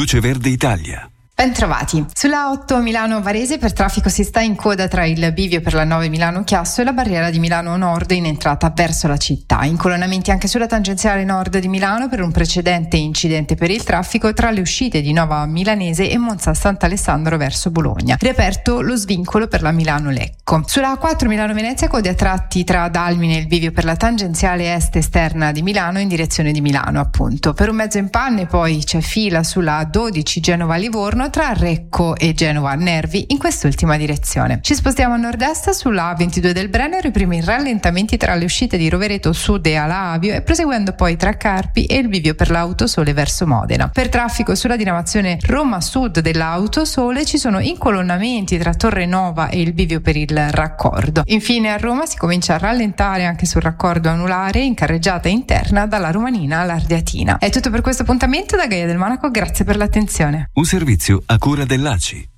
Croce Verde Italia. Bentrovati. Sulla 8 Milano-Varese per traffico si sta in coda tra il bivio per la 9 Milano-Chiasso e la barriera di Milano Nord in entrata verso la città. Incolonnamenti anche sulla tangenziale nord di Milano per un precedente incidente per il traffico tra le uscite di Nova Milanese e Monza Sant'Alessandro verso Bologna. Riaperto lo svincolo per la Milano-Lecco. Sulla 4 Milano-Venezia code a tratti tra Dalmine e il bivio per la tangenziale est esterna di Milano in direzione di Milano, appunto. Per un mezzo in panne poi c'è fila sulla 12 Genova-Livorno tra Recco e Genova Nervi in quest'ultima direzione. Ci spostiamo a nord-est sulla A22 del Brennero, i primi rallentamenti tra le uscite di Rovereto Sud e Ala Avio e proseguendo poi tra Carpi e il bivio per l'Autosole verso Modena. Per traffico sulla diramazione Roma Sud dell'Autosole ci sono incolonnamenti tra Torre Nova e il bivio per il raccordo. Infine a Roma si comincia a rallentare anche sul raccordo anulare in carreggiata interna dalla Romanina all'Ardeatina. È tutto per questo appuntamento da Gaia del Monaco, grazie per l'attenzione. Un servizio a cura dell'ACI.